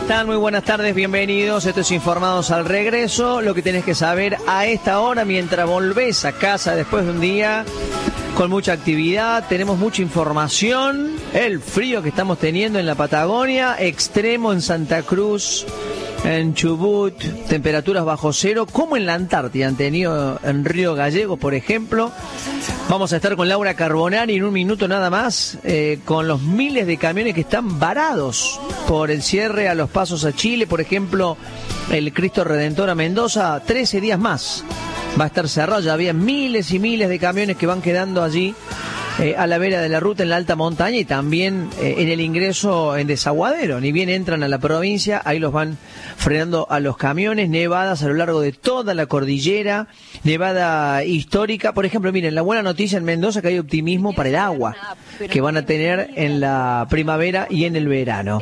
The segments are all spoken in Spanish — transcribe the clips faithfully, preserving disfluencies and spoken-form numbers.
están? Muy buenas tardes, bienvenidos. Esto es Informados al Regreso. Lo que tenés que saber a esta hora mientras volvés a casa después de un día con mucha actividad. Tenemos mucha información. El frío que estamos teniendo en la Patagonia, extremo en Santa Cruz, en Chubut, temperaturas bajo cero, como en la Antártida han tenido en Río Gallegos, por ejemplo. Vamos a estar con Laura Carbonari en un minuto nada más, eh, con los miles de camiones que están varados por el cierre a los pasos a Chile. Por ejemplo, el Cristo Redentor a Mendoza, trece días más va a estar cerrado. Ya había miles y miles de camiones que van quedando allí eh, a la vera de la ruta en la alta montaña y también eh, en el ingreso en Desaguadero. Ni bien entran a la provincia, ahí los van frenando a los camiones. Nevadas a lo largo de toda la cordillera, nevada histórica. Por ejemplo, miren, la buena noticia en Mendoza, que hay optimismo para el agua que van a tener en la primavera y en el verano.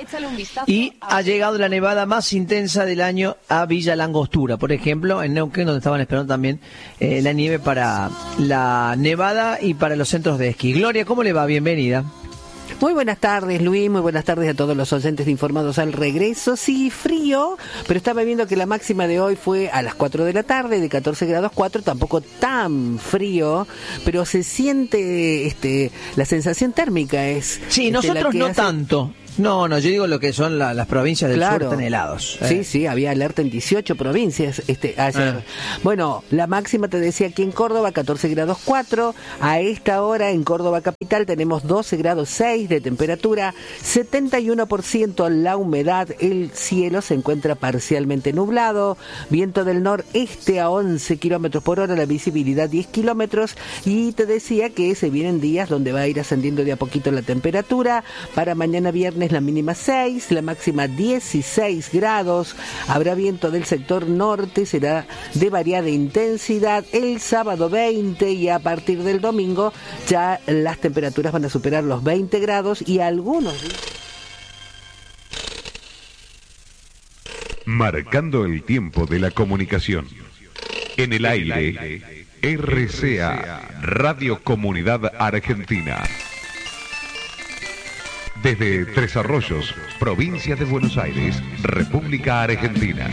Y ha llegado la nevada más intensa del año a Villa Langostura, por ejemplo, en Neuquén, donde estaban esperando también eh, la nieve para la nevada y para los centros de esquí. Gloria, ¿cómo le va? Bienvenida. Muy buenas tardes, Luis, muy buenas tardes a todos los oyentes de Informados al Regreso. Sí, frío, pero estaba viendo que la máxima de hoy fue a las cuatro de la tarde, de catorce grados cuatro, tampoco tan frío, pero se siente este la sensación térmica es... Sí, este, nosotros no hace... tanto. No, no, yo digo lo que son la, las provincias del claro. sur están helados. Eh. Sí, sí, había alerta en dieciocho provincias este ayer. Eh. Bueno, la máxima te decía aquí en Córdoba, catorce grados cuatro. A esta hora en Córdoba capital tenemos doce grados seis de temperatura, setenta y uno por ciento la humedad, el cielo se encuentra parcialmente nublado, viento del noreste a once kilómetros por hora, la visibilidad diez kilómetros, y te decía que se vienen días donde va a ir ascendiendo de a poquito la temperatura. Para mañana viernes la mínima seis, la máxima dieciséis grados, habrá viento del sector norte, será de variada intensidad, el sábado veinte y a partir del domingo ya las temperaturas van a superar los veinte grados y algunos... Marcando el tiempo de la comunicación. En el aire, R C A, Radio Comunidad Argentina. Desde Tres Arroyos, provincia de Buenos Aires, República Argentina.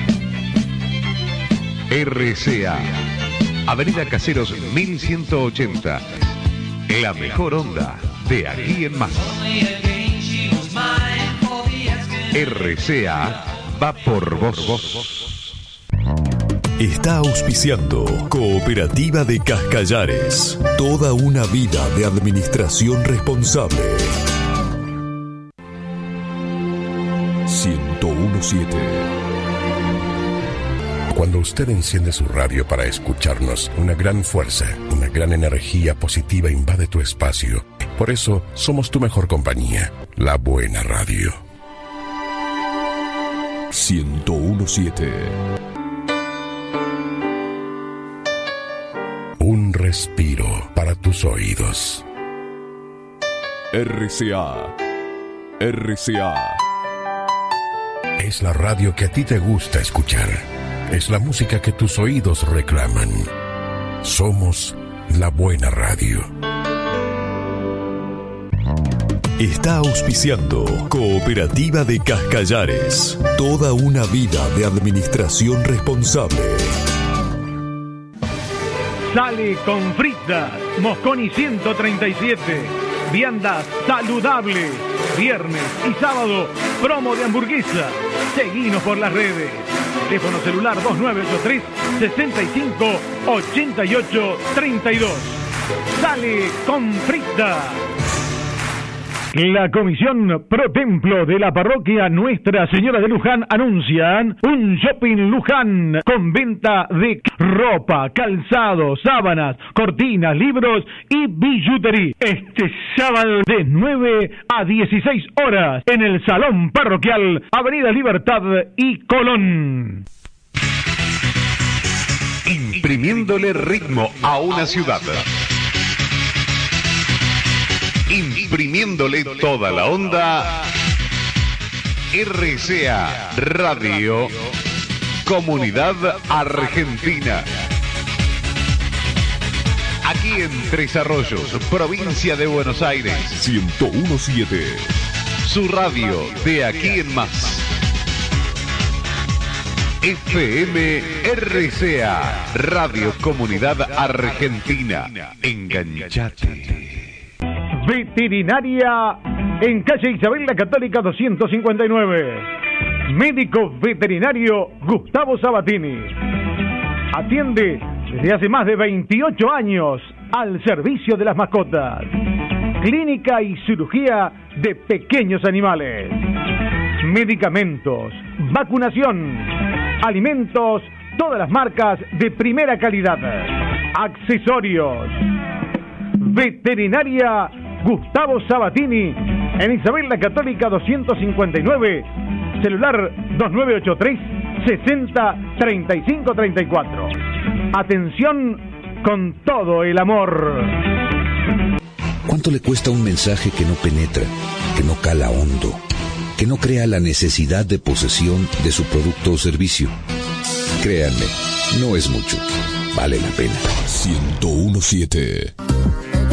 R C A, Avenida Caseros mil ciento ochenta. La mejor onda de aquí en más. R C A va por vos. Está auspiciando Cooperativa de Cascallares. Toda una vida de administración responsable. ciento uno punto siete. Cuando usted enciende su radio para escucharnos, una gran fuerza, una gran energía positiva invade tu espacio. Por eso, somos tu mejor compañía, la buena radio. ciento uno punto siete. Un respiro para tus oídos. R C A. R C A. Es la radio que a ti te gusta escuchar. Es la música que tus oídos reclaman. Somos la buena radio. Está auspiciando Cooperativa de Cascallares. Toda una vida de administración responsable. Sale con fritas, Mosconi ciento treinta y siete. Viandas saludables. Viernes y sábado, promo de hamburguesa. Seguinos por las redes. Teléfono celular dos nueve ocho tres, seis cinco, ocho ocho tres dos. Sale con fritas. La Comisión Pro Templo de la Parroquia Nuestra Señora de Luján anuncian un shopping Luján con venta de ropa, calzado, sábanas, cortinas, libros y billutería. Este sábado de nueve a dieciséis horas en el Salón Parroquial, Avenida Libertad y Colón. Imprimiéndole ritmo a una ciudad. Imprimiéndole toda la onda. R C A Radio Comunidad Argentina. Aquí en Tres Arroyos, provincia de Buenos Aires. ciento uno punto siete. Su radio de aquí en más. F M R C A, Radio Comunidad Argentina. Enganchate. Veterinaria en calle Isabel la Católica doscientos cincuenta y nueve. Médico veterinario Gustavo Sabatini. Atiende desde hace más de veintiocho años al servicio de las mascotas. Clínica y cirugía de pequeños animales. Medicamentos, vacunación, alimentos, todas las marcas de primera calidad. Accesorios. Veterinaria Gustavo Sabatini en Isabel la Católica doscientos cincuenta y nueve, celular dos nueve ocho tres, sesenta, treinta y cinco, treinta y cuatro. Atención con todo el amor. ¿Cuánto le cuesta un mensaje que no penetra, que no cala hondo, que no crea la necesidad de posesión de su producto o servicio? Créanme, no es mucho. Vale la pena. ciento uno punto siete